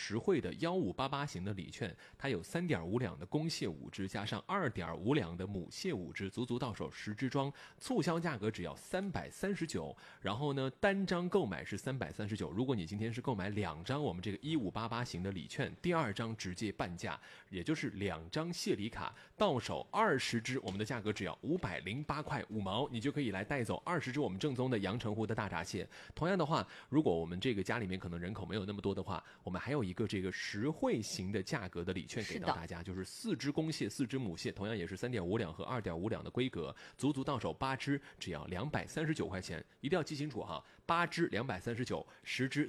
实惠的1588型的礼券，它有3.5两的公蟹5只，加上2.5两的母蟹5只，足足到手10只装，促销价格只要339。然后呢，单张购买是339，如果你今天是购买2张我们这个1588型的礼券，第2张直接半价，也就是2张蟹礼卡，到手20只，我们的价格只要508块5毛，你就可以来带走20只我们正宗的阳澄湖的大闸蟹。同样的话，如果我们这个家里面可能人口没有那么多的话，我们还有一个这个实惠型的价格的礼券给到大家，就是4只公蟹4只母蟹，同样也是3.5两和2.5两的规格，足足到手8只只要239块钱，一定要记清楚哈，8只239，10只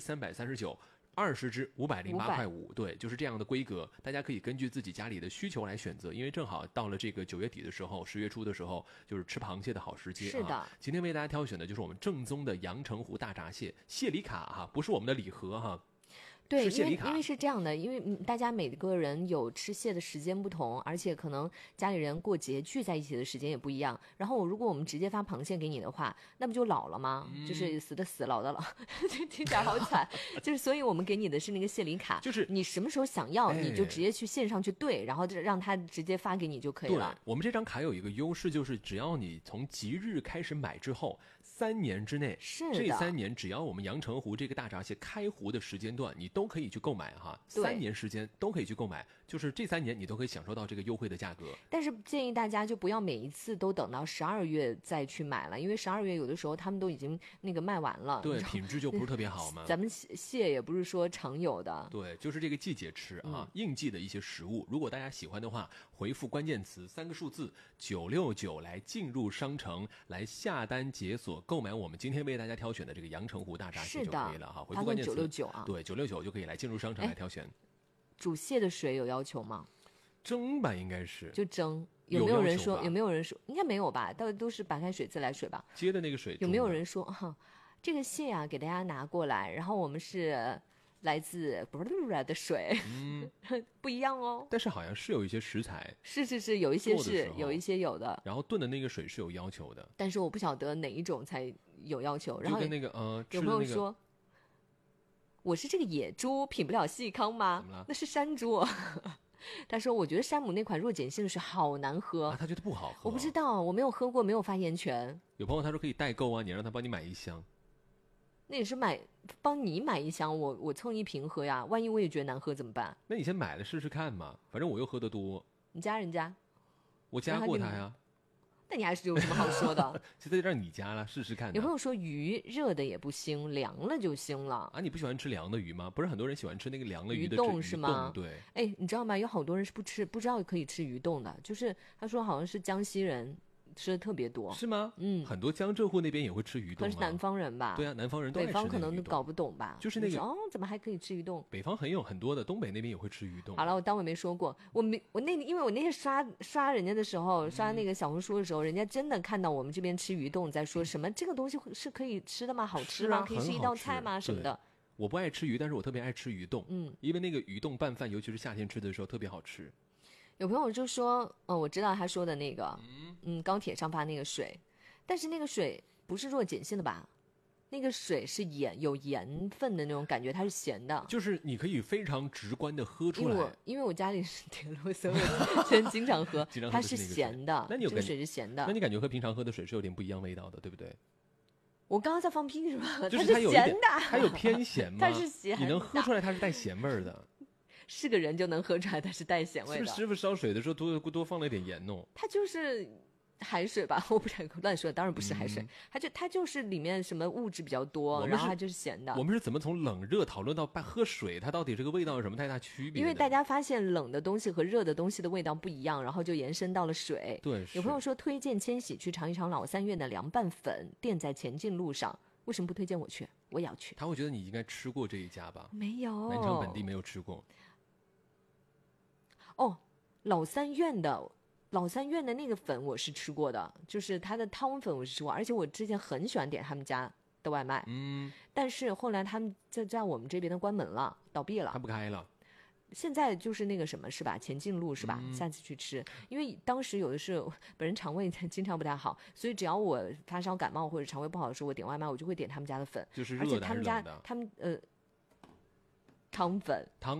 339。20只508块5，对，就是这样的规格，大家可以根据自己家里的需求来选择，因为正好到了这个9月底的时候，10月初的时候，就是吃螃蟹的好时机啊。 是的， 今天为大家挑选的就是我们正宗的阳澄湖大闸蟹蟹礼卡哈，不是我们的礼盒哈。 对，因为是这样的，因为大家每个人有吃蟹的时间不同，而且可能家里人过节聚在一起的时间也不一样。然后如果我们直接发螃蟹给你的话，那不就老了吗？就是死的死，老的老，听起来好惨。就是所以我们给你的是那个蟹礼卡， 就是你什么时候想要，你就直接去线上去对，然后就让他直接发给你就可以了。 对，我们这张卡有一个优势，就是只要你从即日开始买之后，3年之内，这3年只要我们阳澄湖这个大闸蟹开湖的时间段，你都可以去购买哈，3年时间都可以去购买，就是这3年你都可以享受到这个优惠的价格。 但是建议大家就不要每一次都等到12月再去买了，因为12月有的时候他们都已经那个卖完了， 对，品质就不是特别好嘛。 咱们蟹也不是说常有的， 对，就是这个季节吃啊，应季的一些食物。如果大家喜欢的话，回复关键词3个数字969来进入商城来下单解锁购买我们今天为大家挑选的这个阳澄湖大闸蟹就可以了哈。回复关键词 969啊， 对，969就可以来进入商城来挑选。 煮蟹的水有要求吗？ 蒸吧，应该是就蒸。有没有人说？有没有人说？应该没有吧？都是白开水自来水吧？ 接的那个水。 有没有人说这个蟹啊，给大家拿过来，然后我们是来自的水，不一样哦。 但是好像是有一些食材， 是有一些是有一些有的。 然后炖的那个水是有要求的， 但是我不晓得哪一种才有要求。然后就跟那个有朋友说。我是这个野猪，品不了细糠吗？那是山猪。他说我觉得山姆那款弱碱性的水好难喝他觉得不好喝。 我不知道，我没有喝过，没有发言权。 有朋友他说可以代购啊，你让他帮你买1箱。 那也是帮你买1箱，我蹭1瓶喝呀，万一我也觉得难喝怎么办？ 那你先买了试试看嘛，反正我又喝得多。 你加人家？ 我加过他呀。 那你还是有什么好说的？ 现在让你加了试试看。 有朋友说鱼热的也不腥，凉了就腥了啊！你不喜欢吃凉的鱼吗？不是很多人喜欢吃那个凉的鱼的冻是吗？ 对。 哎，你知道吗？有好多人是不知道可以吃鱼冻的，就是他说好像是江西人吃的特别多。 是吗？很多江浙沪那边也会吃鱼冻。 可能是南方人吧？ 对啊，南方人都爱吃北方可能都搞不懂吧？ 就是那个怎么还可以吃鱼冻？ 北方有很多的，东北那边也会吃鱼冻。 好了，我当我没说过。因为我那天刷人家的时候，刷那个小红书的时候，人家真的看到我们这边吃鱼冻，在说什么这个东西是可以吃的吗？好吃吗？可以是一道菜吗？什么的。 我不爱吃鱼，但是我特别爱吃鱼冻。因为那个鱼冻拌饭，尤其是夏天吃的时候特别好吃。 有朋友就说，我知道他说的那个，高铁上发那个水，但是那个水不是弱碱性的吧？那个水是有盐分的那种感觉，它是咸的。 就是你可以非常直观的喝出来。 因为我家里是铁路，所以我经常喝，它是咸的。 那你有这个水是咸的， 那你感觉和平常喝的水是有点不一样味道的，对不对？ 我刚刚在放屁是吧？ 就是它是咸的， 它有偏咸吗？ 它是咸的， 你能喝出来它是带咸味儿的。 是个人就能喝出来它是带咸味的。 是不是师傅烧水的时候多放了一点盐弄？ 它就是海水吧，我不敢乱说，当然不是海水，它就是里面什么物质比较多，然后它就是咸的。 我们是怎么从冷热讨论到喝水，它到底这个味道有什么太大区别？ 因为大家发现冷的东西和热的东西的味道不一样，然后就延伸到了水。 对， 有朋友说推荐千玺去尝一尝老三院的凉拌粉，店在前进路上。为什么不推荐我去？我也要去。 他会觉得你应该吃过这一家吧？ 没有， 南昌本地没有吃过。 老三院的那个粉我是吃过的，就是它的汤粉我是吃过，而且我之前很喜欢点他们家的外卖。但是后来他们在我们这边的关门了，倒闭了， 他不开了。 现在就是那个什么是吧？前进路是吧？下次去吃，因为当时有的是本人肠胃经常不太好，所以只要我发烧感冒或者肠胃不好的时候，我点外卖我就会点他们家的粉， 就是热的还是冷的？ 而且他们汤粉。